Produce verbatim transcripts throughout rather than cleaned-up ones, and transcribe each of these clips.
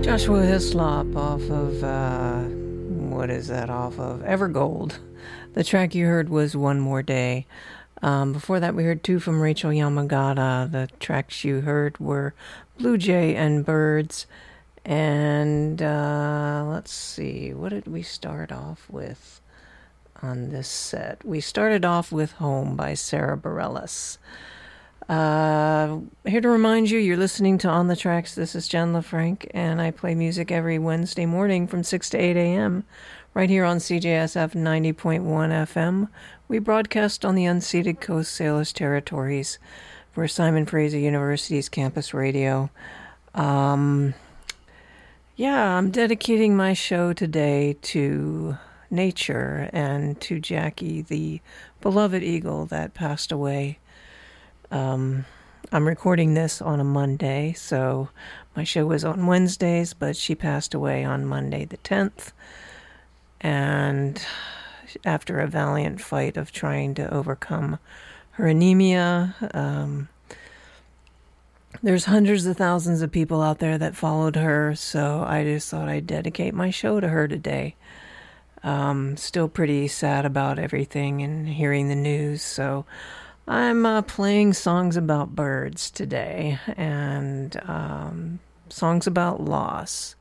Joshua Hislop off of, uh, what is that off of? Evergold. The track you heard was One More Day. Um, before that, we heard two from Rachel Yamagata. The tracks you heard were Blue Jay and Birds. And uh, let's see, what did we start off with on this set? We started off with Home by Sarah Bareilles. Uh, here to remind you, you're listening to On the Tracks. This is Jen LaFranc, and I play music every Wednesday morning from six to eight a.m. right here on C J S F ninety point one F M. We broadcast on the unceded Coast Salish territories for Simon Fraser University's campus radio. Um, yeah, I'm dedicating my show today to nature and to Jackie, the beloved eagle that passed away. Um, I'm recording this on a Monday, so my show was on Wednesdays, but she passed away on Monday the tenth. And after a valiant fight of trying to overcome her anemia, um, there's hundreds of thousands of people out there that followed her, so I just thought I'd dedicate my show to her today. Um, still pretty sad about everything and hearing the news, so I'm uh, playing songs about birds today, and um, songs about loss.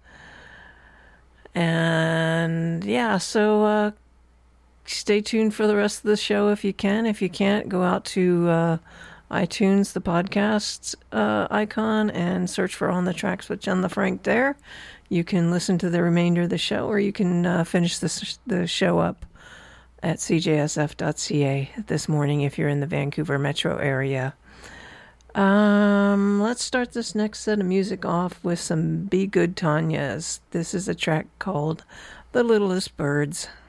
And yeah, so uh, stay tuned for the rest of the show if you can. If you can't, go out to uh, iTunes, the podcasts uh, icon, and search for On the Tracks with Jen LaFranc there. You can listen to the remainder of the show, or you can uh, finish this, the show up at c j s f dot c a this morning if you're in the Vancouver metro area. Um, let's start this next set of music off with some Be Good Tanyas. This is a track called The Littlest Birds.